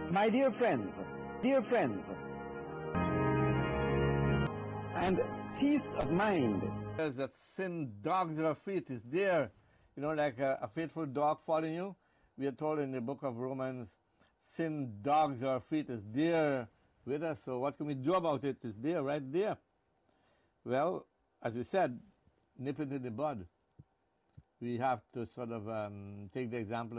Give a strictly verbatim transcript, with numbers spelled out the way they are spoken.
My dear friends, dear friends, and peace of mind. There's that sin dogs our feet is there, you know, like a, a faithful dog following you. We are told in the book of Romans, sin dogs our feet is there with us. So what can we do about it? It's there, right there. Well, as we said, nip it in the bud. We have to sort of um, take the example